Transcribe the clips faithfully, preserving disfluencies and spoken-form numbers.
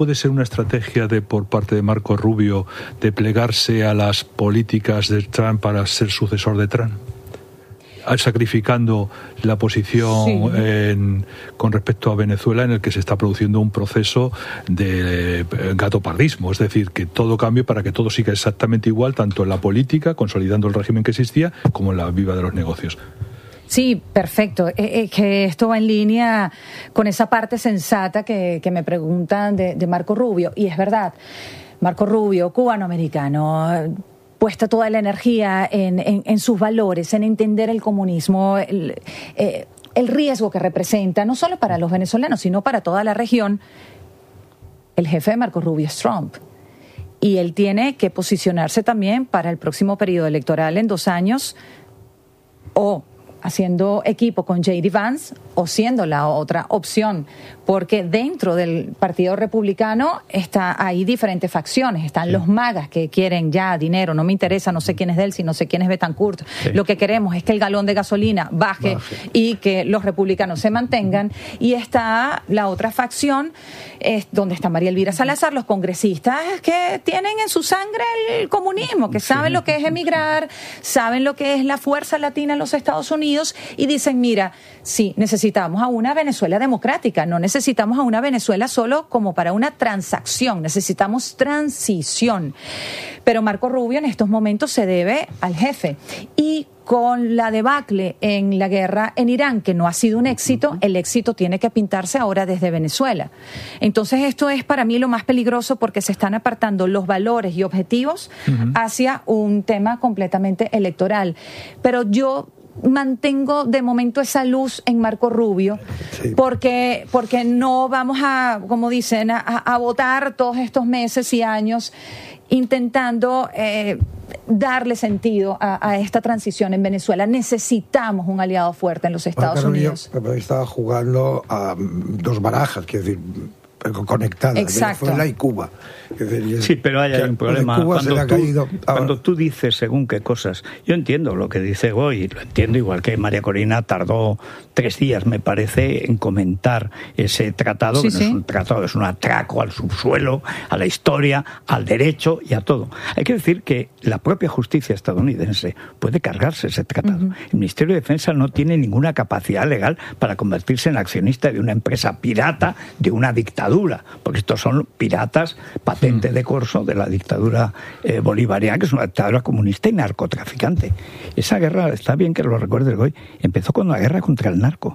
¿Puede ser una estrategia de por parte de Marco Rubio de plegarse a las políticas de Trump para ser sucesor de Trump? Sacrificando la posición sí. en, con respecto a Venezuela, en el que se está produciendo un proceso de gatopardismo, es decir, que todo cambie para que todo siga exactamente igual, tanto en la política, consolidando el régimen que existía, como en la viva de los negocios. Sí, perfecto. Es eh, eh, que esto va en línea con esa parte sensata que, que me preguntan de, de Marco Rubio. Y es verdad, Marco Rubio, cubano-americano, puesta toda la energía en, en, en sus valores, en entender el comunismo, el, eh, el riesgo que representa, no solo para los venezolanos, sino para toda la región. El jefe de Marco Rubio es Trump. Y él tiene que posicionarse también para el próximo periodo electoral en dos años, o haciendo equipo con J D Vance o siendo la otra opción, porque dentro del Partido Republicano está hay diferentes facciones, están sí. los magas que quieren ya dinero, no me interesa, no sé quién es Delcy, no sé quién es Betancourt, sí. lo que queremos es que el galón de gasolina baje, baje. y que los republicanos se mantengan, y está la otra facción, es donde está María Elvira Salazar, los congresistas que tienen en su sangre el comunismo, que saben sí. lo que es emigrar, saben lo que es la fuerza latina en los Estados Unidos, y dicen, mira, sí, necesitamos a una Venezuela democrática, no necesitamos a una Venezuela solo como para una transacción, necesitamos transición. Pero Marco Rubio en estos momentos se debe al jefe. Y con la debacle en la guerra en Irán, que no ha sido un éxito, el éxito tiene que pintarse ahora desde Venezuela. Entonces esto es para mí lo más peligroso, porque se están apartando los valores y objetivos uh-huh. hacia un tema completamente electoral. Pero yo mantengo de momento esa luz en Marco Rubio, sí. porque, porque no vamos a, como dicen, a, a votar todos estos meses y años intentando eh, darle sentido a, a esta transición en Venezuela. Necesitamos un aliado fuerte en los Estados Marco Unidos. Rubio estaba jugando a dos barajas, quiero decir, conectadas, Exacto. Venezuela y Cuba. Decir, sí, pero hay, hay un problema. Cuando tú, caído, cuando tú dices según qué cosas, yo entiendo lo que dice Goy, lo entiendo, igual que María Corina tardó tres días, me parece, en comentar ese tratado, sí, que no sí. es un tratado, es un atraco al subsuelo, a la historia, al derecho y a todo. Hay que decir que la propia justicia estadounidense puede cargarse ese tratado. Uh-huh. El Ministerio de Defensa no tiene ninguna capacidad legal para convertirse en accionista de una empresa pirata, de una dictadura, porque estos son piratas patente de corso de la dictadura eh, bolivariana, que es una dictadura comunista y narcotraficante. Esa guerra, está bien que lo recuerde el Goy, empezó con la guerra contra el narco.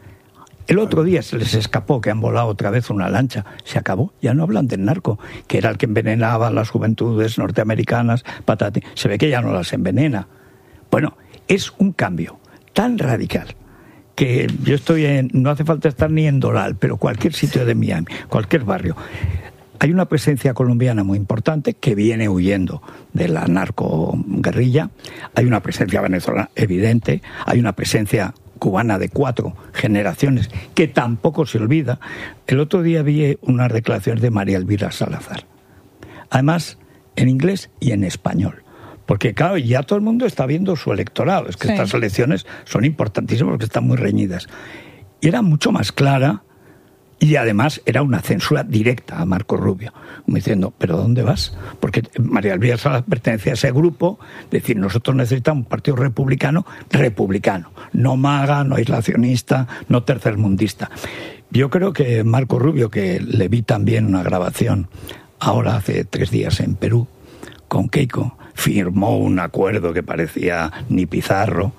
El otro día se les escapó que han volado otra vez una lancha. Se acabó, ya no hablan del narco, que era el que envenenaba a las juventudes norteamericanas, patati. Se ve que ya no las envenena. Bueno, es un cambio tan radical que yo estoy en, no hace falta estar ni en Doral, pero cualquier sitio de Miami, cualquier barrio. Hay una presencia colombiana muy importante que viene huyendo de la narcoguerrilla. Hay una presencia venezolana evidente. Hay una presencia cubana de cuatro generaciones que tampoco se olvida. El otro día vi unas declaraciones de María Elvira Salazar. Además, en inglés y en español. Porque, claro, ya todo el mundo está viendo su electorado. Es que sí. Estas elecciones son importantísimas porque están muy reñidas. Y era mucho más clara. Y además era una censura directa a Marco Rubio, como diciendo, ¿pero dónde vas? Porque María Elvira Salazar pertenece a ese grupo, decir, nosotros necesitamos un partido republicano, republicano, no maga, no aislacionista, no tercermundista. Yo creo que Marco Rubio, que le vi también una grabación ahora hace tres días en Perú, con Keiko, firmó un acuerdo que parecía ni Pizarro,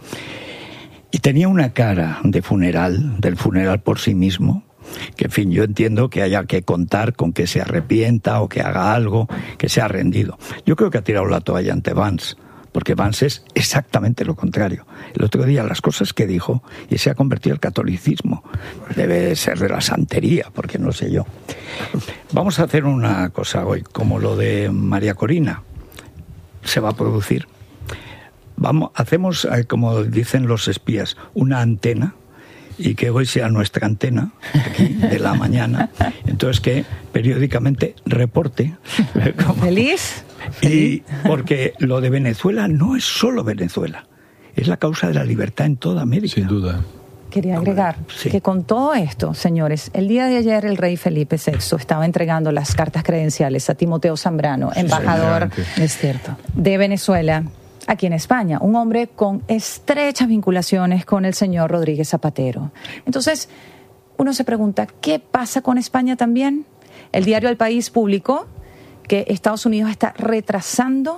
y tenía una cara de funeral, del funeral por sí mismo, que en fin, yo entiendo que haya que contar con que se arrepienta o que haga algo, que se ha rendido. Yo creo que ha tirado la toalla ante Vance, porque Vance es exactamente lo contrario. El otro día las cosas que dijo, y se ha convertido al catolicismo. Debe ser de la santería, porque no sé yo. Vamos a hacer una cosa hoy, como lo de María Corina. Se va a producir. Vamos, hacemos, como dicen los espías, una antena, y que hoy sea nuestra antena, aquí, de la mañana. Entonces, que periódicamente reporte. ¿Feliz? Y porque lo de Venezuela no es solo Venezuela, es la causa de la libertad en toda América. Sin duda. quería agregar sí. que con todo esto, señores, el día de ayer el rey Felipe sexto estaba entregando las cartas credenciales a Timoteo Zambrano, embajador sí, es cierto, de Venezuela aquí en España, un hombre con estrechas vinculaciones con el señor Rodríguez Zapatero. Entonces, uno se pregunta, ¿qué pasa con España también? El diario El País publicó que Estados Unidos está retrasando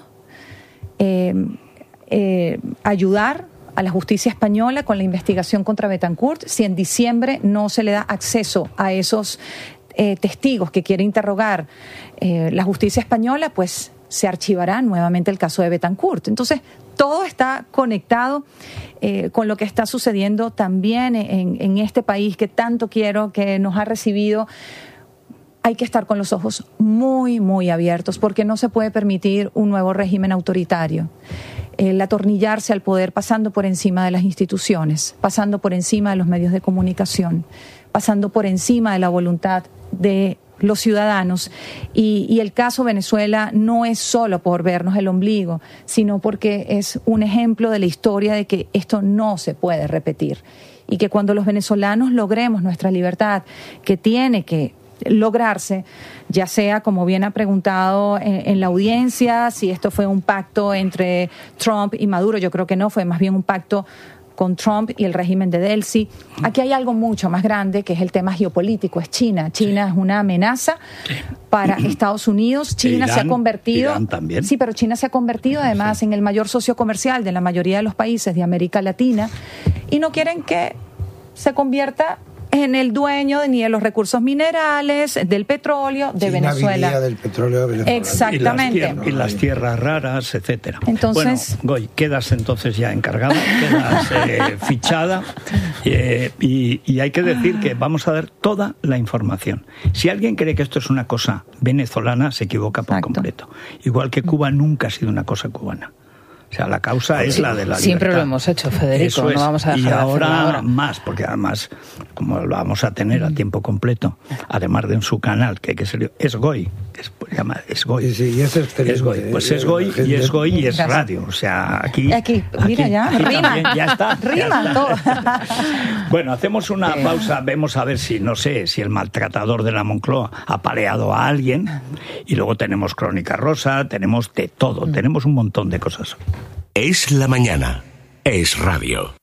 eh, eh, ayudar a la justicia española con la investigación contra Betancourt si en diciembre no se le da acceso a esos eh, testigos que quiere interrogar eh, la justicia española, pues se archivará nuevamente el caso de Betancourt. Entonces, todo está conectado eh, con lo que está sucediendo también en, en este país que tanto quiero, que nos ha recibido. Hay que estar con los ojos muy, muy abiertos porque no se puede permitir un nuevo régimen autoritario. El atornillarse al poder pasando por encima de las instituciones, pasando por encima de los medios de comunicación, pasando por encima de la voluntad de los ciudadanos. Y, y el caso Venezuela no es solo por vernos el ombligo, sino porque es un ejemplo de la historia de que esto no se puede repetir. Y que cuando los venezolanos logremos nuestra libertad, que tiene que lograrse, ya sea, como bien ha preguntado en, en la audiencia, si esto fue un pacto entre Trump y Maduro, yo creo que no, fue más bien un pacto con Trump y el régimen de Delcy. Aquí hay algo mucho más grande, que es el tema geopolítico, es China. China sí. es una amenaza sí. para Estados Unidos. China Irán, se ha convertido... Irán también. Sí, pero China se ha convertido además sí. en el mayor socio comercial de la mayoría de los países de América Latina y no quieren que se convierta en el dueño de, ni de los recursos minerales, del petróleo de China Venezuela. Vivía del petróleo venezolano. Exactamente. Y las, tier- y las tierras raras, etcétera. Entonces, bueno, Goy, quedas entonces ya encargada, quedas eh, fichada eh, y, y hay que decir que vamos a dar toda la información. Si alguien cree que esto es una cosa venezolana, se equivoca por Exacto. completo. Igual que Cuba nunca ha sido una cosa cubana. O sea, la causa es sí, la de la siempre libertad. lo hemos hecho, Federico. Eso es. No vamos a dejar y de ahora, ahora más, porque además, como lo vamos a tener a tiempo completo, además de en su canal, que hay que ser es Goy, es, llama, es Goy. Sí, sí, y es, es Goy. Pues es Goy y es Goy y es radio. O sea, aquí... Aquí, mira aquí, ya, aquí rima. También, ya está. Rima ya está. todo. Bueno, hacemos una pausa, vemos a ver si, no sé, si el maltratador de la Moncloa ha paleado a alguien, y luego tenemos Crónica Rosa, tenemos de todo, tenemos un montón de cosas. Es la mañana. Es radio.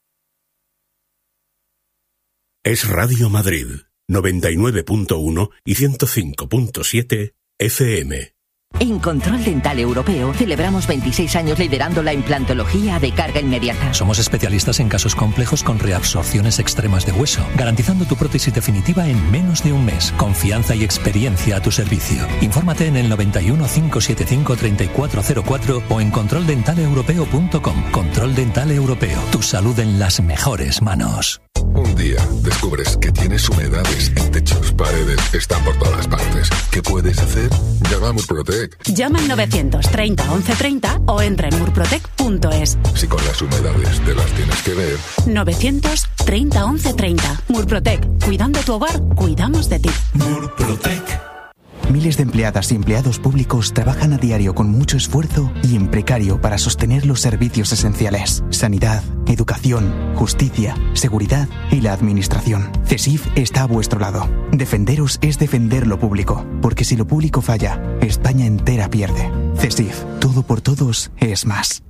Es Radio Madrid, noventa y nueve punto uno y ciento cinco punto siete F M. En Control Dental Europeo celebramos veintiséis años liderando la implantología de carga inmediata. Somos especialistas en casos complejos con reabsorciones extremas de hueso, garantizando tu prótesis definitiva en menos de un mes. Confianza y experiencia a tu servicio. Infórmate en el noventa y uno, cinco setenta y cinco, treinta y cuatro cero cuatro o en control dental europeo punto com. Control Dental Europeo. Tu salud en las mejores manos. Un día descubres que tienes humedades en techos, paredes, están por todas partes. ¿Qué puedes hacer? Llama a Murprotec. Llama al novecientos treinta once treinta o entra en murprotec punto es. Si con las humedades te las tienes que ver. novecientos treinta once treinta. Murprotec. Cuidando tu hogar, cuidamos de ti. Murprotec. Miles de empleadas y empleados públicos trabajan a diario con mucho esfuerzo y en precario para sostener los servicios esenciales: sanidad, educación, justicia, seguridad y la administración. CESIF está a vuestro lado. Defenderos es defender lo público, porque si lo público falla, España entera pierde. CESIF, todo por todos es más.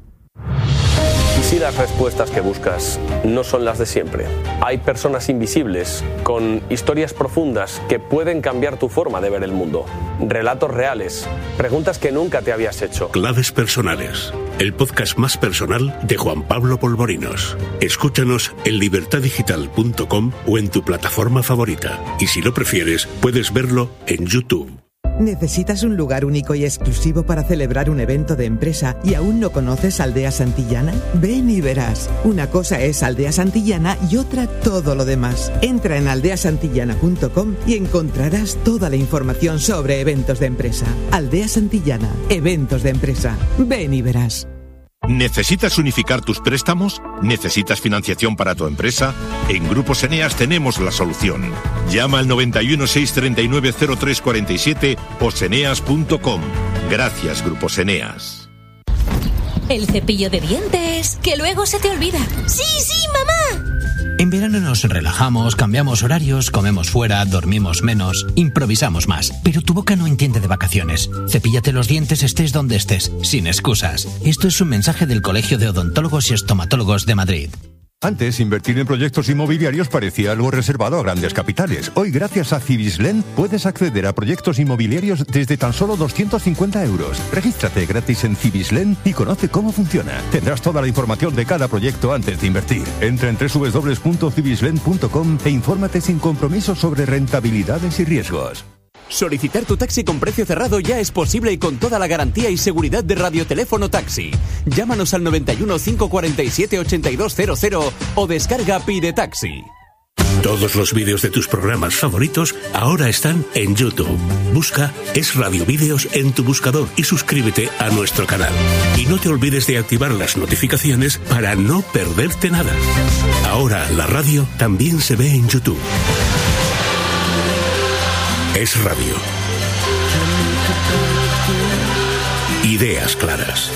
¿Y si las respuestas que buscas no son las de siempre? Hay personas invisibles, con historias profundas que pueden cambiar tu forma de ver el mundo. Relatos reales, preguntas que nunca te habías hecho. Claves personales, el podcast más personal de Juan Pablo Polvorinos. Escúchanos en libertad digital punto com o en tu plataforma favorita. Y si lo prefieres, puedes verlo en YouTube. ¿Necesitas un lugar único y exclusivo para celebrar un evento de empresa y aún no conoces Aldea Santillana? Ven y verás. Una cosa es Aldea Santillana y otra todo lo demás. Entra en aldea santillana punto com y encontrarás toda la información sobre eventos de empresa. Aldea Santillana, eventos de empresa. Ven y verás. ¿Necesitas unificar tus préstamos? ¿Necesitas financiación para tu empresa? En Grupos Eneas tenemos la solución. Llama al noventa y uno, seiscientos treinta y nueve, cero tres cuarenta y siete o seneas punto com. Gracias, Grupos Eneas. El cepillo de dientes, que luego se te olvida. ¡Sí, sí, mamá! En verano nos relajamos, cambiamos horarios, comemos fuera, dormimos menos, improvisamos más. Pero tu boca no entiende de vacaciones. Cepíllate los dientes estés donde estés, sin excusas. Esto es un mensaje del Colegio de Odontólogos y Estomatólogos de Madrid. Antes, invertir en proyectos inmobiliarios parecía algo reservado a grandes capitales. Hoy, gracias a Cibislen, puedes acceder a proyectos inmobiliarios desde tan solo doscientos cincuenta euros. Regístrate gratis en Cibislen y conoce cómo funciona. Tendrás toda la información de cada proyecto antes de invertir. Entra en doble u doble u doble u punto cibislen punto com e infórmate sin compromiso sobre rentabilidades y riesgos. Solicitar tu taxi con precio cerrado ya es posible y con toda la garantía y seguridad de Radioteléfono Taxi. Llámanos al noventa y uno, cinco cuarenta y siete, ochenta y dos cero cero o descarga Pide Taxi. Todos los vídeos de tus programas favoritos ahora están en YouTube. Busca Es Radio Vídeos en tu buscador y suscríbete a nuestro canal. Y no te olvides de activar las notificaciones para no perderte nada. Ahora la radio también se ve en YouTube. Es Radio. Ideas claras.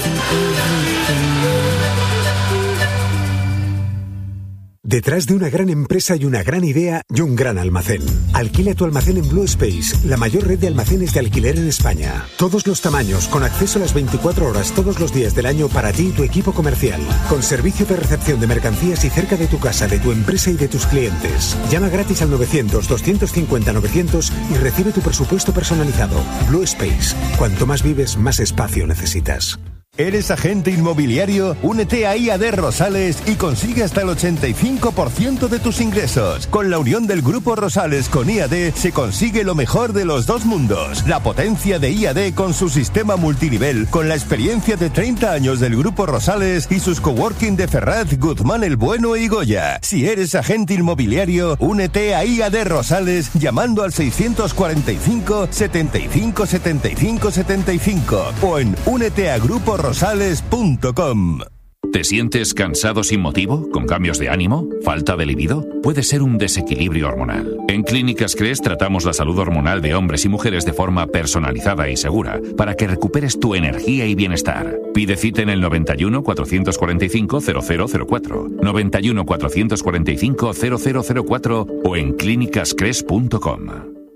Detrás de una gran empresa y una gran idea y un gran almacén. Alquila tu almacén en Blue Space, la mayor red de almacenes de alquiler en España. Todos los tamaños, con acceso a las veinticuatro horas todos los días del año para ti y tu equipo comercial. Con servicio de recepción de mercancías y cerca de tu casa, de tu empresa y de tus clientes. Llama gratis al novecientos, doscientos cincuenta, novecientos y recibe tu presupuesto personalizado. Blue Space. Cuanto más vives, más espacio necesitas. ¿Eres agente inmobiliario? Únete a I A D Rosales y consigue hasta el ochenta y cinco por ciento de tus ingresos. Con la unión del Grupo Rosales con I A D se consigue lo mejor de los dos mundos. La potencia de I A D con su sistema multinivel, con la experiencia de treinta años del Grupo Rosales y sus coworking de Ferraz, Guzmán el Bueno y Goya. Si eres agente inmobiliario, únete a I A D Rosales llamando al seiscientos cuarenta y cinco, setenta y cinco, setenta y cinco, setenta y cinco o en únete a Grupo Rosales punto com. ¿Te sientes cansado sin motivo? ¿Con cambios de ánimo? ¿Falta de libido? Puede ser un desequilibrio hormonal. En Clínicas Cres tratamos la salud hormonal de hombres y mujeres de forma personalizada y segura para que recuperes tu energía y bienestar. Pide cita en el noventa y uno, cuatrocientos cuarenta y cinco, cero cero cero cuatro, noventa y uno, cuatrocientos cuarenta y cinco, cero cero cero cuatro o en clínicas cres punto com.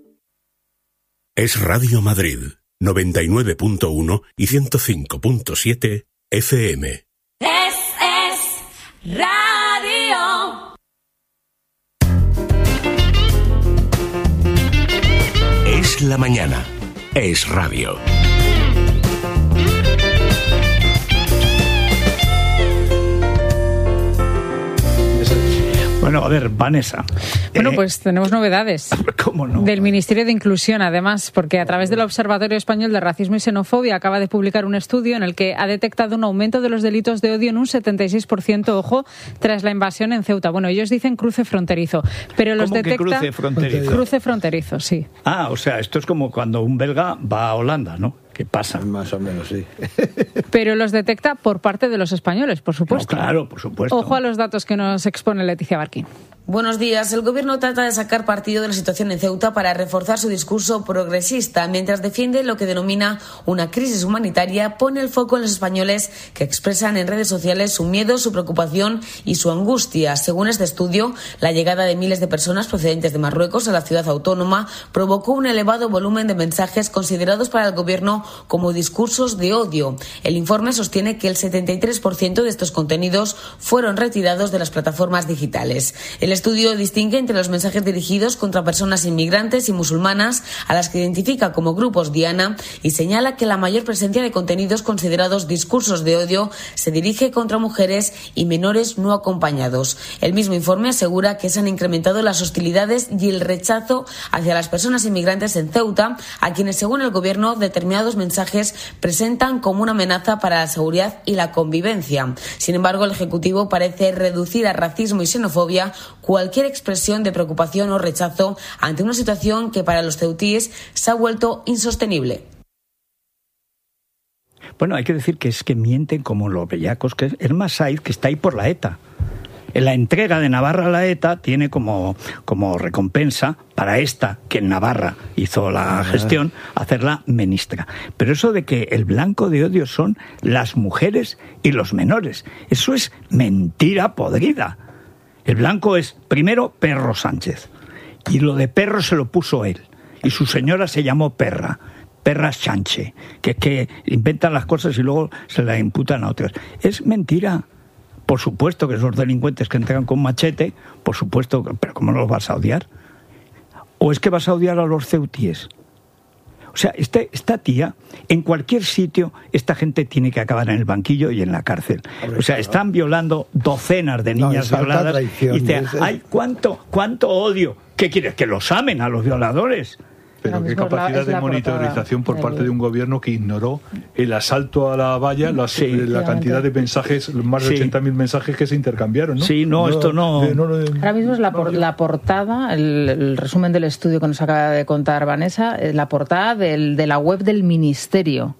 Es Radio Madrid. noventa y nueve punto uno y ciento cinco punto siete F M. Es, es Radio. Es la mañana. Es radio. Bueno, a ver, Vanessa. Bueno, eh, pues tenemos novedades. ¿Cómo no? Del Ministerio de Inclusión, además, porque a través del Observatorio Español de Racismo y Xenofobia acaba de publicar un estudio en el que ha detectado un aumento de los delitos de odio en un setenta y seis por ciento, ojo, tras la invasión en Ceuta. Bueno, ellos dicen cruce fronterizo, pero los ¿Cómo que detecta... cruce fronterizo? Cruce fronterizo, sí. Ah, o sea, esto es como cuando un belga va a Holanda, ¿no? ¿Qué pasa? Más o menos, sí. Pero los detecta por parte de los españoles, por supuesto. No, claro, por supuesto. Ojo a los datos que nos expone Leticia Barquín. Buenos días. El Gobierno trata de sacar partido de la situación en Ceuta para reforzar su discurso progresista. Mientras defiende lo que denomina una crisis humanitaria, pone el foco en los españoles que expresan en redes sociales su miedo, su preocupación y su angustia. Según este estudio, la llegada de miles de personas procedentes de Marruecos a la ciudad autónoma provocó un elevado volumen de mensajes considerados para el Gobierno como discursos de odio. El informe sostiene que el setenta y tres por ciento de estos contenidos fueron retirados de las plataformas digitales. El estudio distingue entre los mensajes dirigidos contra personas inmigrantes y musulmanas, a las que identifica como grupos diana, y señala que la mayor presencia de contenidos considerados discursos de odio se dirige contra mujeres y menores no acompañados. El mismo informe asegura que se han incrementado las hostilidades y el rechazo hacia las personas inmigrantes en Ceuta, a quienes, según el Gobierno, determinados mensajes presentan como una amenaza para la seguridad y la convivencia. Sin embargo, el Ejecutivo parece reducir a racismo y xenofobia cualquier expresión de preocupación o rechazo ante una situación que para los ceutíes se ha vuelto insostenible. Bueno, hay que decir que es que mienten como los bellacos, que es Elmas Said, que está ahí por la ETA. En la entrega de Navarra a la ETA tiene como, como recompensa para esta, que en Navarra hizo la gestión, hacerla ministra. Pero eso de que el blanco de odio son las mujeres y los menores, eso es mentira podrida. El blanco es, primero, Perro Sánchez. Y lo de perro se lo puso él. Y su señora se llamó Perra. Perra Sánchez. Que es que inventan las cosas y luego se las imputan a otras. Es mentira. Por supuesto que esos delincuentes que entregan con machete, por supuesto, pero ¿cómo no los vas a odiar? ¿O es que vas a odiar a los ceutíes? O sea, este, esta tía, en cualquier sitio, esta gente tiene que acabar en el banquillo y en la cárcel. O sea, están violando docenas de niñas no, violadas. Y dicen, ay, ¿cuánto, cuánto odio? ¿Qué quieres? ¿Que los amen a los violadores? Pero qué capacidad de monitorización por parte de un gobierno que ignoró el asalto a la valla, la, sí, la cantidad de mensajes, más de sí. ochenta mil mensajes que se intercambiaron, ¿no? Sí, no, no esto no... De, no, no de, Ahora mismo es la, por, la portada, el, el resumen del estudio que nos acaba de contar Vanessa, es la portada del, de la web del Ministerio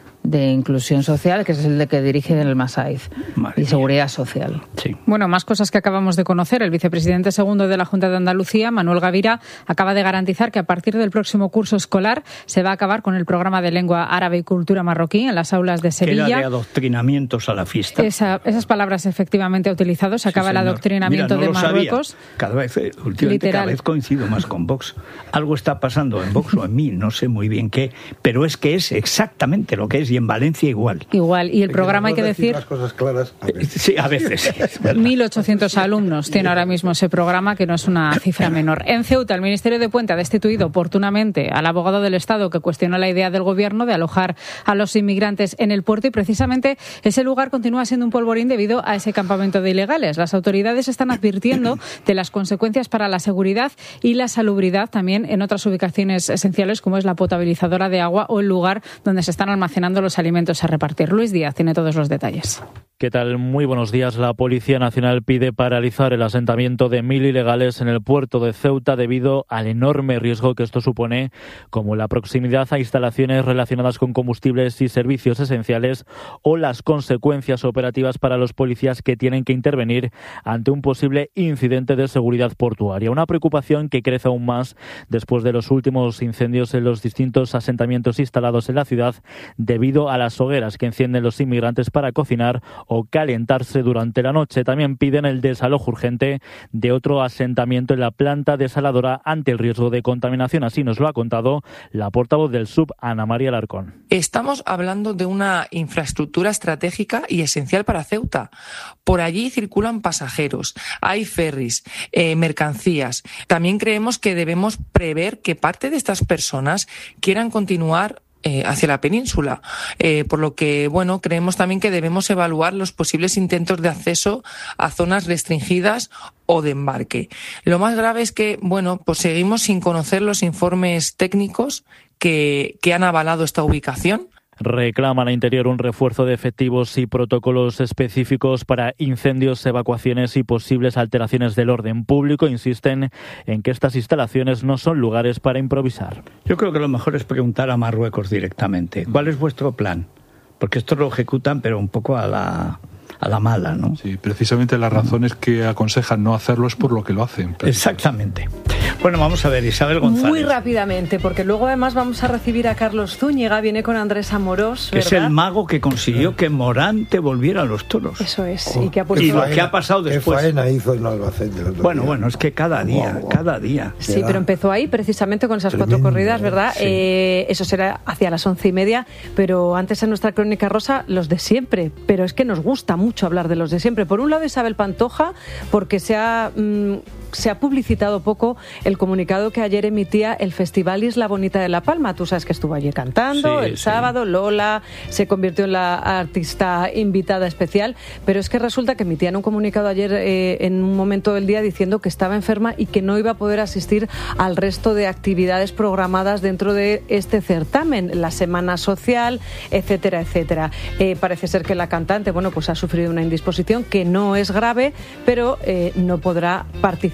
de Inclusión Social, que es el de que dirige el Masaiz, y Seguridad Social. Sí. Bueno, más cosas que acabamos de conocer. El vicepresidente segundo de la Junta de Andalucía, Manuel Gavira, acaba de garantizar que a partir del próximo curso escolar se va a acabar con el programa de lengua árabe y cultura marroquí en las aulas de Sevilla. Que era de adoctrinamiento salafista. Esa, esas palabras efectivamente ha utilizado. Se acaba sí, el adoctrinamiento Mira, no de Marruecos. Sabía. Cada vez, últimamente, Literal. cada vez coincido más con Vox. Algo está pasando en Vox o en mí, no sé muy bien qué, pero es que es exactamente lo que es. Y en Valencia igual. Igual. Y el programa hay que decir... Las cosas claras a veces. Sí, a veces. mil ochocientos alumnos tiene ahora mismo ese programa, que no es una cifra menor. En Ceuta, el Ministerio de Puente ha destituido oportunamente al abogado del Estado que cuestionó la idea del Gobierno de alojar a los inmigrantes en el puerto, y precisamente ese lugar continúa siendo un polvorín debido a ese campamento de ilegales. Las autoridades están advirtiendo de las consecuencias para la seguridad y la salubridad también en otras ubicaciones esenciales, como es la potabilizadora de agua o el lugar donde se están almacenando los alimentos a repartir. Luis Díaz tiene todos los detalles. ¿Qué tal? Muy buenos días. La Policía Nacional pide paralizar el asentamiento de mil ilegales en el puerto de Ceuta debido al enorme riesgo que esto supone, como la proximidad a instalaciones relacionadas con combustibles y servicios esenciales, o las consecuencias operativas para los policías que tienen que intervenir ante un posible incidente de seguridad portuaria. Una preocupación que crece aún más después de los últimos incendios en los distintos asentamientos instalados en la ciudad debido a las hogueras que encienden los inmigrantes para cocinar o calentarse durante la noche. También piden el desalojo urgente de otro asentamiento en la planta desaladora ante el riesgo de contaminación. Así nos lo ha contado la portavoz del S U B, Ana María Alarcón. Estamos hablando de una infraestructura estratégica y esencial para Ceuta. Por allí circulan pasajeros, hay ferries, eh, mercancías. También creemos que debemos prever que parte de estas personas quieran continuar Eh, hacia la península, eh, por lo que, bueno, creemos también que debemos evaluar los posibles intentos de acceso a zonas restringidas o de embarque. Lo más grave es que, bueno, pues seguimos sin conocer los informes técnicos que, que han avalado esta ubicación. Reclaman a Interior un refuerzo de efectivos y protocolos específicos para incendios, evacuaciones y posibles alteraciones del orden público. Insisten en que estas instalaciones no son lugares para improvisar. Yo creo que lo mejor es preguntar a Marruecos directamente. ¿Cuál es vuestro plan? Porque esto lo ejecutan, pero un poco a la... a la mala, ¿no? Sí, precisamente las razones que aconsejan no hacerlo es por lo que lo hacen. Exactamente. Bueno, vamos a ver, Isabel González. Muy rápidamente, porque luego además vamos a recibir a Carlos Zúñiga, viene con Andrés Amorós, que es el mago que consiguió que Morante volviera a los toros. Eso es, oh, y que ha puesto... Y lo que ha pasado después. ¿Qué faena hizo en Albacete el otro Bueno, día? bueno, es que cada día, wow, wow. cada día. Sí, pero empezó ahí precisamente con esas Tremendo, cuatro corridas, ¿verdad? Sí. Eh, eso será hacia las once y media, pero antes en nuestra crónica rosa, los de siempre. Pero es que nos gusta mucho hablar de los de siempre. Por un lado, Isabel Pantoja, porque se ha... Mmm, se ha publicitado poco el comunicado que ayer emitía el Festival Isla Bonita de La Palma. Tú sabes que estuvo allí cantando, sí, el sí. sábado, Lola se convirtió en la artista invitada especial, pero es que resulta que emitían un comunicado ayer eh, en un momento del día diciendo que estaba enferma y que no iba a poder asistir al resto de actividades programadas dentro de este certamen, la Semana Social, etcétera, etcétera. Eh, parece ser que la cantante, bueno, pues ha sufrido una indisposición que no es grave, pero eh, no podrá participar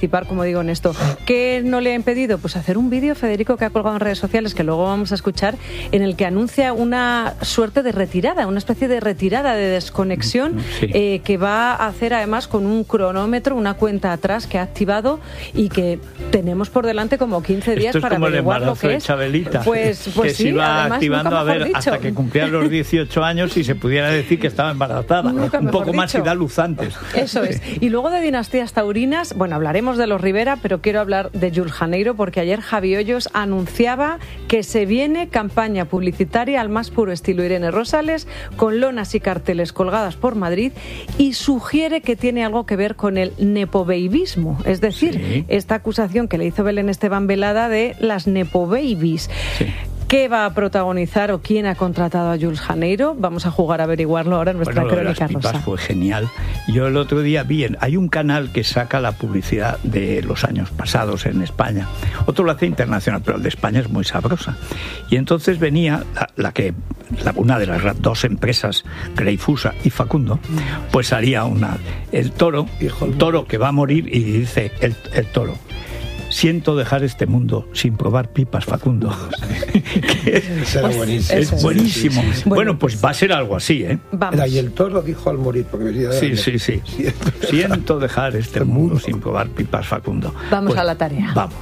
participar, como digo, en esto. ¿Qué no le ha impedido? Pues hacer un vídeo, Federico, que ha colgado en redes sociales, que luego vamos a escuchar, en el que anuncia una suerte de retirada, una especie de retirada, de desconexión, sí. eh, que va a hacer además con un cronómetro, una cuenta atrás que ha activado y que tenemos por delante como quince días Esto es para como averiguar el lo que de es. Chabelita, pues, pues que sí, se iba además, activando a ver dicho. hasta que cumplía los dieciocho años y se pudiera decir que estaba embarazada. Nunca un poco dicho. más y da luz antes. Eso es. Y luego de dinastías taurinas, bueno, hablaremos de los Rivera, pero quiero hablar de Jules Janeiro, porque ayer Javi Hoyos anunciaba que se viene campaña publicitaria al más puro estilo Irene Rosales, con lonas y carteles colgadas por Madrid, y sugiere que tiene algo que ver con el nepobabyismo, es decir, sí. esta acusación que le hizo Belén Esteban Velada de las nepobabies. Sí. ¿Qué va a protagonizar o quién ha contratado a Jules Janeiro? Vamos a jugar a averiguarlo ahora en nuestra bueno, crónica rosa. rosa. Fue genial. Yo el otro día vi, hay un canal que saca la publicidad de los años pasados en España. Otro lo hace internacional, pero el de España es muy sabrosa. Y entonces venía la, la que la, una de las dos empresas, Greifusa y Facundo, pues salía una el toro, el toro que va a morir y dice el, el toro: siento dejar este mundo sin probar pipas, Facundo. es, pues, buenísimo. es buenísimo. Sí, sí, sí. Bueno, pues va a ser algo así, ¿eh? Era, y el toro dijo al morir, porque venía de Sí, sí, sí. Siento, siento dejar este mundo, mundo sin probar pipas, Facundo. Vamos pues, a la tarea. Vamos.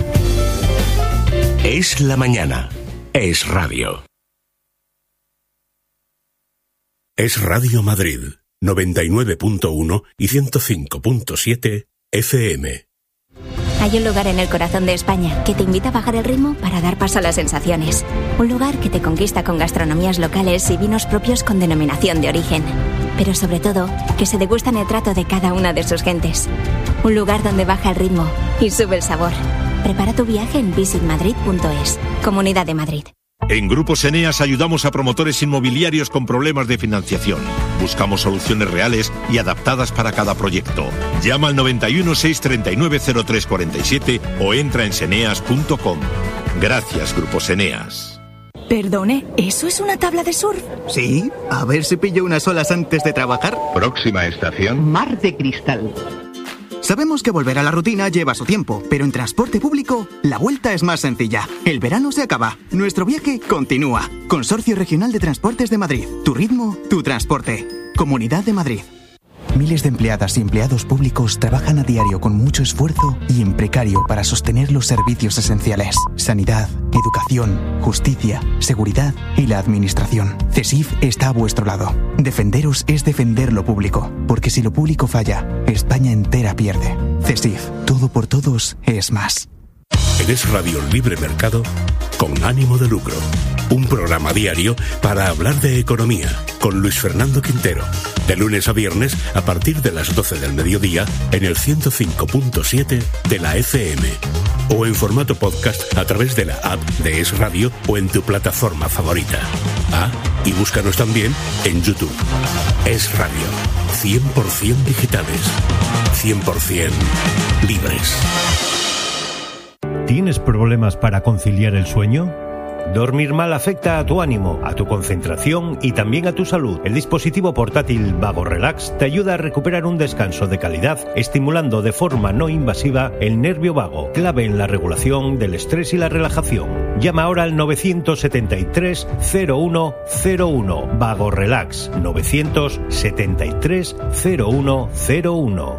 Es la mañana. Es radio. Es Radio Madrid, noventa y nueve punto uno y ciento cinco punto siete F M. Hay un lugar en el corazón de España que te invita a bajar el ritmo para dar paso a las sensaciones. Un lugar que te conquista con gastronomías locales y vinos propios con denominación de origen. Pero sobre todo, que se degusta en el trato de cada una de sus gentes. Un lugar donde baja el ritmo y sube el sabor. Prepara tu viaje en visit madrid punto es. Comunidad de Madrid. En Grupos Eneas ayudamos a promotores inmobiliarios con problemas de financiación. Buscamos soluciones reales y adaptadas para cada proyecto. Llama al noventa y uno, seiscientos treinta y nueve, cero tres cuarenta y siete o entra en seneas punto com. Gracias, Grupos Eneas. Perdone, ¿eso es una tabla de surf? Sí, a ver si pillo unas olas antes de trabajar. Próxima estación: Mar de Cristal. Sabemos que volver a la rutina lleva su tiempo, pero en transporte público la vuelta es más sencilla. El verano se acaba, nuestro viaje continúa. Consorcio Regional de Transportes de Madrid. Tu ritmo, tu transporte. Comunidad de Madrid. Miles de empleadas y empleados públicos trabajan a diario con mucho esfuerzo y en precario para sostener los servicios esenciales: sanidad, educación, justicia, seguridad y la administración. CESIF está a vuestro lado. Defenderos es defender lo público, porque si lo público falla, España entera pierde. CESIF, todo por todos es más. Es Radio Libre Mercado con ánimo de lucro. Un programa diario para hablar de economía con Luis Fernando Quintero. De lunes a viernes a partir de las doce del mediodía en el ciento cinco punto siete de la F M. O en formato podcast a través de la app de Es Radio o en tu plataforma favorita. Ah, y búscanos también en YouTube. Es Radio. cien por ciento digitales. cien por ciento libres. ¿Tienes problemas para conciliar el sueño? Dormir mal afecta a tu ánimo, a tu concentración y también a tu salud. El dispositivo portátil Vago Relax te ayuda a recuperar un descanso de calidad, estimulando de forma no invasiva el nervio vago, clave en la regulación del estrés y la relajación. Llama ahora al novecientos setenta y tres, cero uno cero uno. Vago Relax, novecientos setenta y tres, cero uno cero uno.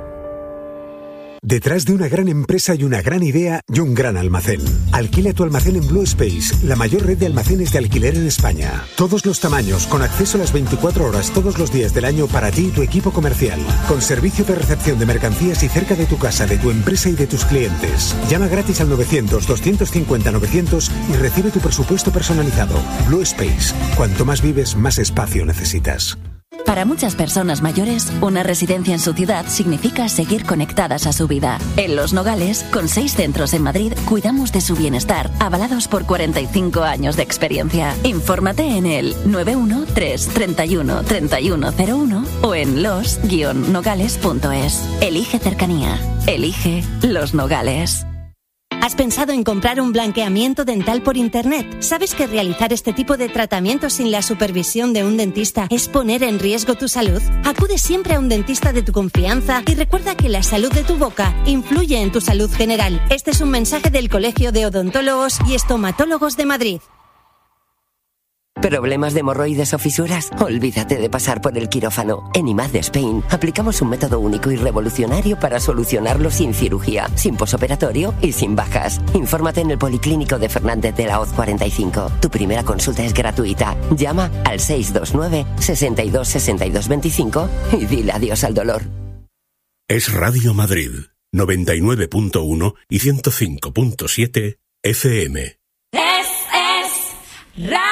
Detrás de una gran empresa y una gran idea y un gran almacén. Alquila tu almacén en Blue Space, la mayor red de almacenes de alquiler en España. Todos los tamaños, con acceso a las veinticuatro horas todos los días del año para ti y tu equipo comercial. Con servicio de recepción de mercancías y cerca de tu casa, de tu empresa y de tus clientes. Llama gratis al novecientos, doscientos cincuenta, novecientos y recibe tu presupuesto personalizado. Blue Space. Cuanto más vives, más espacio necesitas. Para muchas personas mayores, una residencia en su ciudad significa seguir conectadas a su vida. En Los Nogales, con seis centros en Madrid, cuidamos de su bienestar, avalados por cuarenta y cinco años de experiencia. Infórmate en el nueve uno tres, treinta y uno, treinta y uno cero uno o en los guion nogales punto es. Elige cercanía. Elige Los Nogales. ¿Has pensado en comprar un blanqueamiento dental por Internet? ¿Sabes que realizar este tipo de tratamientos sin la supervisión de un dentista es poner en riesgo tu salud? Acude siempre a un dentista de tu confianza y recuerda que la salud de tu boca influye en tu salud general. Este es un mensaje del Colegio de Odontólogos y Estomatólogos de Madrid. ¿Problemas de hemorroides o fisuras? Olvídate de pasar por el quirófano. En I M A D Spain aplicamos un método único y revolucionario para solucionarlo sin cirugía, sin posoperatorio y sin bajas. Infórmate en el Policlínico de Fernández de la Hoz cuarenta y cinco. Tu primera consulta es gratuita. Llama al seis dos nueve, sesenta y dos, sesenta y dos veinticinco y dile adiós al dolor. Es Radio Madrid, noventa y nueve punto uno y ciento cinco punto siete F M. Es, es Radio.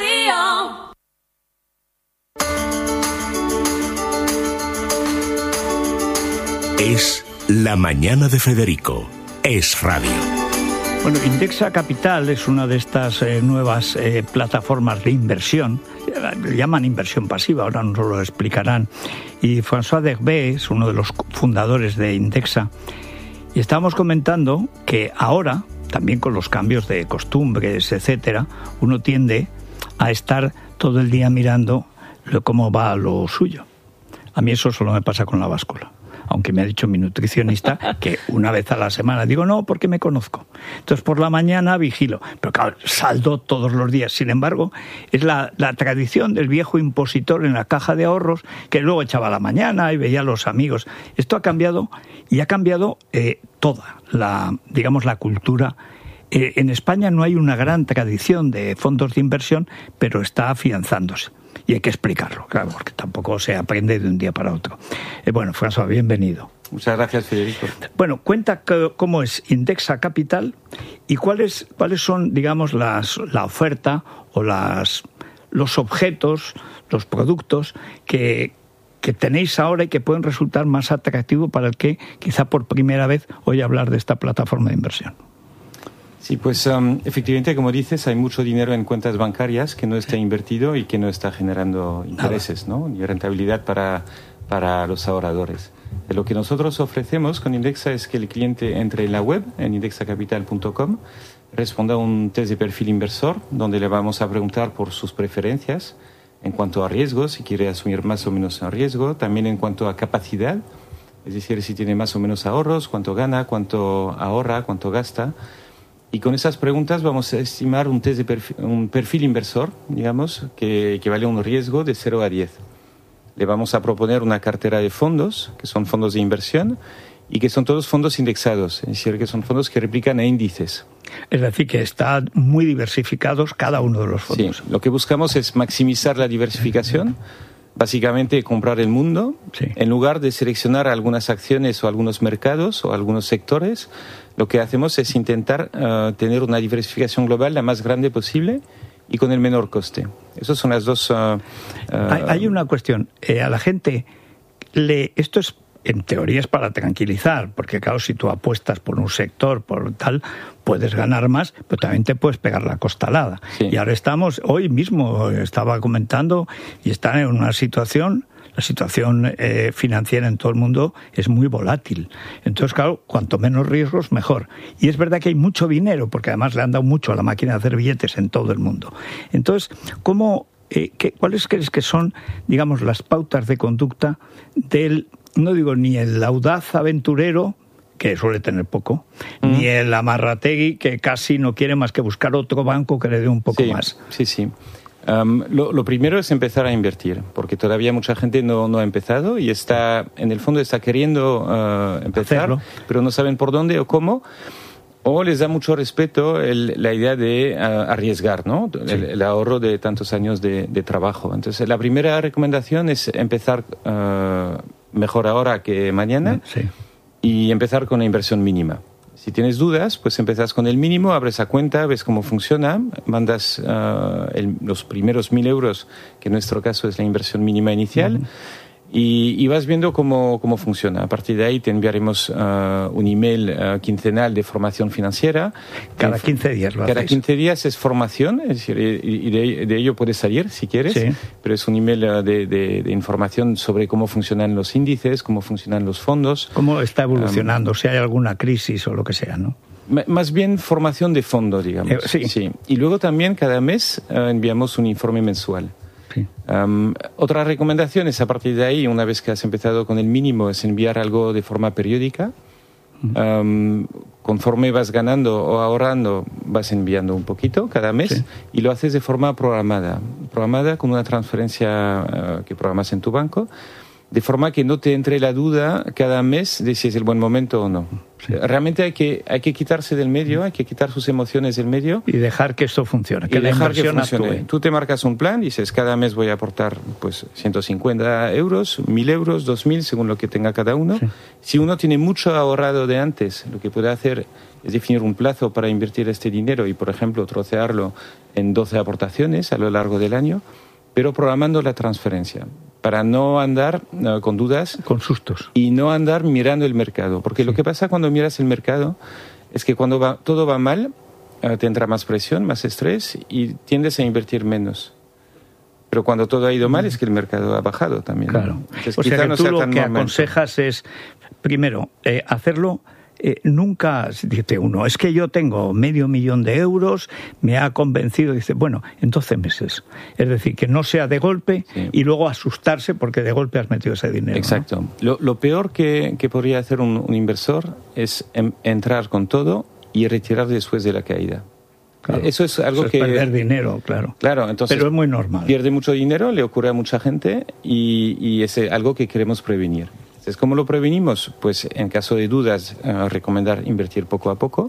Es La Mañana de Federico. Es Radio. Bueno, Indexa Capital es una de estas eh, nuevas eh, plataformas de inversión. Le llaman inversión pasiva, ahora nos lo explicarán. Y François Derbe es uno de los fundadores de Indexa. Y estábamos comentando que ahora, también con los cambios de costumbres, etcétera, uno tiende a estar todo el día mirando cómo va lo suyo. A mí eso solo me pasa con la báscula. Aunque me ha dicho mi nutricionista que una vez a la semana, digo no, porque me conozco. Entonces por la mañana vigilo, pero claro, saldo todos los días. Sin embargo, es la, la tradición del viejo impositor en la caja de ahorros que luego echaba a la mañana y veía a los amigos. Esto ha cambiado y ha cambiado eh, toda la, digamos, la cultura. Eh, en España no hay una gran tradición de fondos de inversión, pero está afianzándose. Y hay que explicarlo, claro, porque tampoco se aprende de un día para otro. Eh, bueno, François, bienvenido. Muchas gracias, Federico. Bueno, cuenta que, cómo es Indexa Capital y cuáles cuáles son, digamos, las la oferta o las los objetos, los productos que, que tenéis ahora y que pueden resultar más atractivos para el que quizá por primera vez oye hablar de esta plataforma de inversión. Sí, pues um, efectivamente, como dices, hay mucho dinero en cuentas bancarias que no está invertido y que no está generando intereses, ¿no? Ni rentabilidad para, para los ahorradores. Lo que nosotros ofrecemos con Indexa es que el cliente entre en la web, en indexa capital punto com, responda a un test de perfil inversor, donde le vamos a preguntar por sus preferencias en cuanto a riesgo, si quiere asumir más o menos riesgo, también en cuanto a capacidad, es decir, si tiene más o menos ahorros, cuánto gana, cuánto ahorra, cuánto gasta. Y con esas preguntas vamos a estimar un test de perfil, un perfil inversor, digamos, que equivale a un riesgo de cero a diez. Le vamos a proponer una cartera de fondos, que son fondos de inversión, y que son todos fondos indexados, es decir, que son fondos que replican a índices. Es decir, que están muy diversificados cada uno de los fondos. Sí, lo que buscamos es maximizar la diversificación, básicamente comprar el mundo, sí. En lugar de seleccionar algunas acciones o algunos mercados o algunos sectores. Lo que hacemos es intentar uh, tener una diversificación global la más grande posible y con el menor coste. Esas son las dos... Uh, uh, hay, hay una cuestión. Eh, a la gente, le, esto es, en teoría es para tranquilizar, porque claro, si tú apuestas por un sector, por tal, puedes ganar más, pero también te puedes pegar la costalada. Sí. Y ahora estamos, hoy mismo estaba comentando, y están en una situación... La situación eh, financiera en todo el mundo es muy volátil. Entonces, claro, cuanto menos riesgos, mejor. Y es verdad que hay mucho dinero, porque además le han dado mucho a la máquina de hacer billetes en todo el mundo. Entonces, ¿cómo, eh, qué, ¿cuáles crees que son, digamos, las pautas de conducta del, no digo ni el audaz aventurero, que suele tener poco, mm. ni el amarrategui, que casi no quiere más que buscar otro banco que le dé un poco sí, más? Sí, sí. Um, lo, lo primero es empezar a invertir, porque todavía mucha gente no, no ha empezado y está, en el fondo está queriendo uh, empezar, Hacerlo. Pero no saben por dónde o cómo, o les da mucho respeto el, la idea de uh, arriesgar, ¿no? Sí. El, el ahorro de tantos años de, de trabajo. Entonces, la primera recomendación es empezar uh, mejor ahora que mañana sí. y empezar con una inversión mínima. Si tienes dudas, pues empezás con el mínimo, abres la cuenta, ves cómo funciona, mandas uh, el, los primeros mil euros, que en nuestro caso es la inversión mínima inicial, uh-huh. y, y vas viendo cómo, cómo funciona. A partir de ahí te enviaremos uh, un email uh, quincenal de formación financiera. Cada quince días lo hacéis. Cada quince días es formación, es decir, y de, de ello puedes salir si quieres, sí. Pero es un email uh, de, de, de información sobre cómo funcionan los índices, cómo funcionan los fondos. Cómo está evolucionando, um, si hay alguna crisis o lo que sea, ¿no? M- más bien formación de fondo, digamos. Eh, sí. sí. Y luego también cada mes uh, enviamos un informe mensual. Sí. Um, otra recomendación es, a partir de ahí, una vez que has empezado con el mínimo, es enviar algo de forma periódica. Um, conforme vas ganando o ahorrando, vas enviando un poquito cada mes, sí. Y lo haces de forma programada, programada con una transferencia uh, que programas en tu banco, de forma que no te entre la duda cada mes de si es el buen momento o no. Sí. Realmente hay que, hay que quitarse del medio, hay que quitar sus emociones del medio. Y dejar que esto funcione, que y la dejar que inversión funcione. actúe. Tú te marcas un plan, dices, cada mes voy a aportar pues ciento cincuenta euros, mil euros, dos mil, según lo que tenga cada uno. Sí. Si uno tiene mucho ahorrado de antes, lo que puede hacer es definir un plazo para invertir este dinero y, por ejemplo, trocearlo en doce aportaciones a lo largo del año, pero programando la transferencia, para no andar uh, con dudas. Con sustos. Y no andar mirando el mercado. Porque sí. Lo que pasa cuando miras el mercado es que cuando va, todo va mal, uh, te entra más presión, más estrés y tiendes a invertir menos. Pero cuando todo ha ido mal es que el mercado ha bajado también. Claro. Entonces, o sea que no tú sea lo tan que momento. aconsejas es, primero, eh, hacerlo... Eh, nunca dice uno, es que yo tengo medio millón de euros, me ha convencido, dice, bueno, en doce meses. Es decir, que no sea de golpe sí. Y luego asustarse porque de golpe has metido ese dinero. Exacto. ¿No? Lo, lo peor que, que podría hacer un, un inversor es em, entrar con todo y retirar después de la caída. Claro. Eso es algo Eso es que... perder dinero, claro. Claro, entonces... Pero es muy normal. Pierde mucho dinero, le ocurre a mucha gente y, y es algo que queremos prevenir. Entonces, ¿cómo lo prevenimos? Pues en caso de dudas, uh, recomendar invertir poco a poco.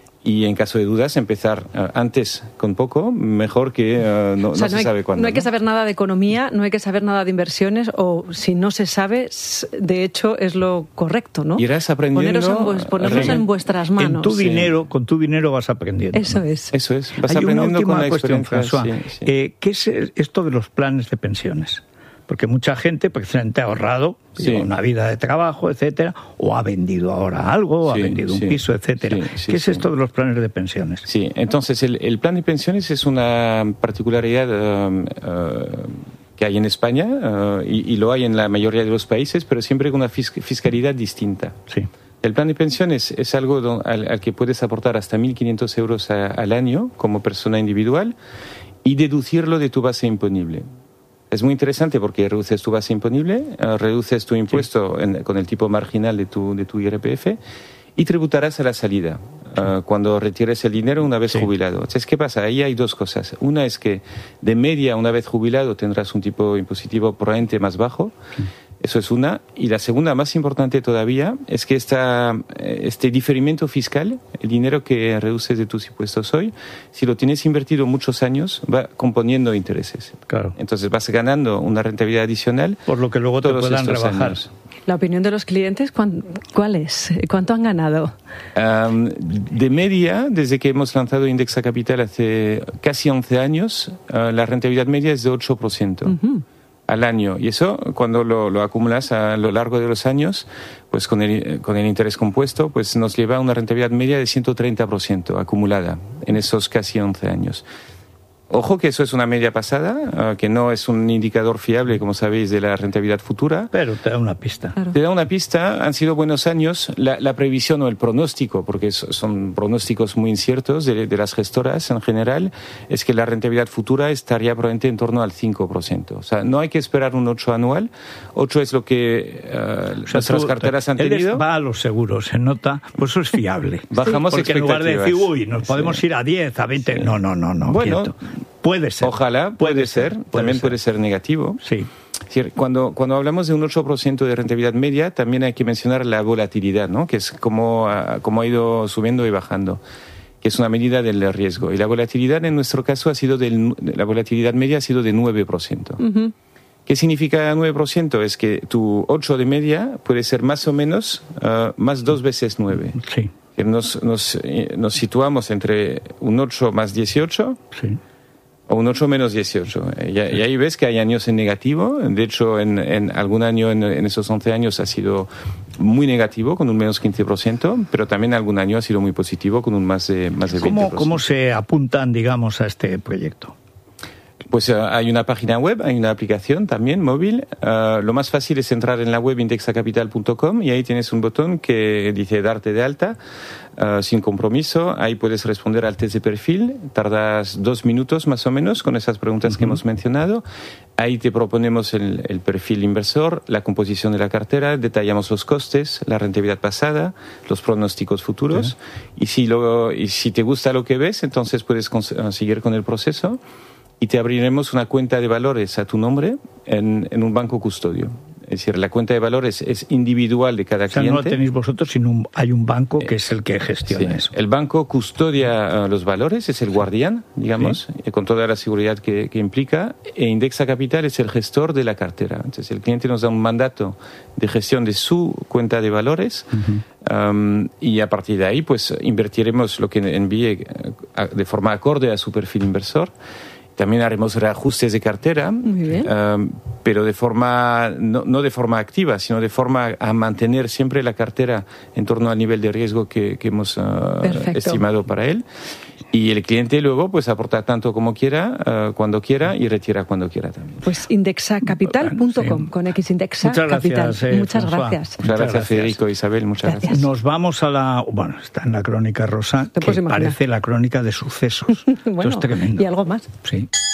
Y en caso de dudas, empezar uh, antes con poco, mejor que uh, no, o sea, no, no se hay, sabe cuándo. No hay que ¿no? saber nada de economía, no hay que saber nada de inversiones, o si no se sabe, de hecho es lo correcto, ¿no? Irás aprendiendo. Poneros en, ponernos en vuestras manos. En tu sí. dinero, con tu dinero vas aprendiendo. Eso ¿no? es. Eso es. Vas hay aprendiendo una última con la cuestión, experiencia. François. Sí, sí. Eh, ¿Qué es esto de los planes de pensiones? Porque mucha gente precisamente ha ahorrado, sí. Una vida de trabajo, etcétera, o ha vendido ahora algo, o sí, ha vendido sí. un piso, etcétera. Sí, sí, ¿Qué es sí. esto de los planes de pensiones? Sí, entonces el, el plan de pensiones es una particularidad uh, uh, que hay en España uh, y, y lo hay en la mayoría de los países, pero siempre con una fisc- fiscalidad distinta. Sí. El plan de pensiones es algo don, al, al que puedes aportar hasta mil quinientos euros a, al año como persona individual y deducirlo de tu base imponible. Es muy interesante porque reduces tu base imponible, uh, reduces tu impuesto sí. en, con el tipo marginal de tu, de tu I R P F y tributarás a la salida uh, cuando retires el dinero una vez sí. jubilado. Entonces, ¿qué pasa? Ahí hay dos cosas. Una es que de media, una vez jubilado, tendrás un tipo impositivo probablemente más bajo. Sí. Eso es una. Y la segunda, más importante todavía, es que esta, este diferimiento fiscal, el dinero que reduces de tus impuestos hoy, si lo tienes invertido muchos años, va componiendo intereses. Claro. Entonces vas ganando una rentabilidad adicional. Por lo que luego te puedan rebajar. Años. La opinión de los clientes, ¿cuál es? ¿Cuánto han ganado? Um, de media, desde que hemos lanzado Indexa Capital hace casi once años, uh, la rentabilidad media es de ocho por ciento. Uh-huh. Al año. Y eso, cuando lo, lo acumulas a lo largo de los años, pues con el, con el interés compuesto, pues nos lleva a una rentabilidad media de ciento treinta por ciento acumulada en esos casi once años. Ojo que eso es una media pasada, uh, que no es un indicador fiable, como sabéis, de la rentabilidad futura. Pero te da una pista. Claro. Te da una pista, han sido buenos años. La, la previsión o el pronóstico, porque son pronósticos muy inciertos de, de las gestoras en general, es que la rentabilidad futura estaría probablemente en torno al cinco por ciento. O sea, no hay que esperar un ocho anual. ocho es lo que uh, o sea, nuestras tú, carteras han tenido. Va a los seguros, se nota, pues eso es fiable. Bajamos porque expectativas. En lugar de decir, uy, nos podemos sí. ir a diez, a veinte. Sí. No, no, no, no. Bueno, quieto. Puede ser. Ojalá, puede, puede ser. ser. También puede ser. puede ser negativo. Sí. Es decir, cuando, cuando hablamos de un ocho por ciento de rentabilidad media, también hay que mencionar la volatilidad, ¿no? Que es cómo, cómo ha ido subiendo y bajando, que es una medida del riesgo. Y la volatilidad, en nuestro caso, ha sido del, la volatilidad media ha sido de nueve por ciento. Uh-huh. ¿Qué significa nueve por ciento? Es que tu ocho de media puede ser más o menos uh, más dos veces nueve. Sí. Nos, nos, nos situamos entre un ocho más dieciocho. Sí. O un ocho menos dieciocho. Y, y ahí ves que hay años en negativo. De hecho, en, en algún año, en, en esos once años, ha sido muy negativo, con un menos quince por ciento, pero también algún año ha sido muy positivo, con un más de, más de veinte por ciento. ¿Cómo, ¿Cómo se apuntan, digamos, a este proyecto? Pues uh, hay una página web, hay una aplicación también móvil. Uh, lo más fácil es entrar en la web indexa capital punto com y ahí tienes un botón que dice darte de alta uh, sin compromiso. Ahí puedes responder al test de perfil. Tardas dos minutos más o menos con esas preguntas uh-huh. que hemos mencionado. Ahí te proponemos el, el perfil inversor, la composición de la cartera, detallamos los costes, la rentabilidad pasada, los pronósticos futuros. Uh-huh. Y, si lo, y si te gusta lo que ves, entonces puedes cons- seguir con el proceso. Y te abriremos una cuenta de valores a tu nombre en, en un banco custodio. Es decir, la cuenta de valores es individual de cada o sea, cliente. No la tenéis vosotros, sino un, hay un banco que es el que gestiona sí. eso. El banco custodia uh, los valores, es el guardián, digamos, sí. con toda la seguridad que, que implica. E Indexa Capital es el gestor de la cartera. Entonces, el cliente nos da un mandato de gestión de su cuenta de valores. Uh-huh. Um, y a partir de ahí, pues, invertiremos lo que envíe uh, de forma acorde a su perfil inversor. También haremos reajustes de cartera, um, pero de forma no, no de forma activa, sino de forma a mantener siempre la cartera en torno al nivel de riesgo que, que hemos uh, estimado para él. Y el cliente luego pues aporta tanto como quiera, uh, cuando quiera y retira cuando quiera también. Pues indexa capital punto com, sí. con X Indexa muchas Capital. Gracias, eh, muchas François. gracias. Muchas, muchas gracias, Federico, Isabel, muchas gracias. gracias. Nos vamos a la... Bueno, está en la crónica rosa, que parece la crónica de sucesos. Bueno, esto es tremendo. Y algo más. Sí.